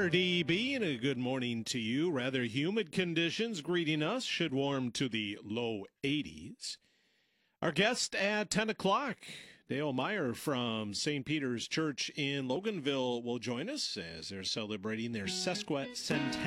RDB, and a good morning to you. Rather humid conditions greeting us, should warm to the low 80s. Our guest at 10 o'clock, Dale Meyer from St. Peter's Church in Loganville, will join us as they're celebrating their sesquicentennial.